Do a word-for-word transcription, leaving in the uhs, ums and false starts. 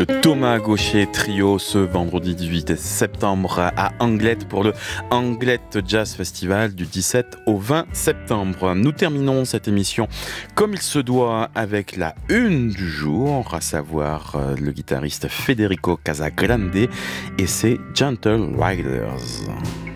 Le Thomas Gaucher Trio ce vendredi dix-huit septembre à Anglet pour le Anglet Jazz Festival du dix-sept au vingt septembre. Nous terminons cette émission comme il se doit avec la une du jour, à savoir le guitariste Federico Casagrande et ses Gentle Riders.